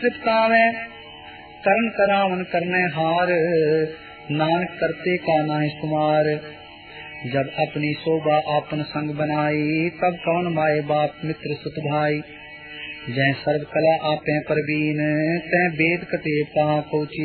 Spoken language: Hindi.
तृप्तावे करण करावन करने हार, नानक करते का नाहि सुमार। जब अपनी शोभा आपन संग बनाई, तब कौन माए बाप मित्र सुत भाई। जय सर्व कला आपे परवीन, तै वेद कते कहा कोची।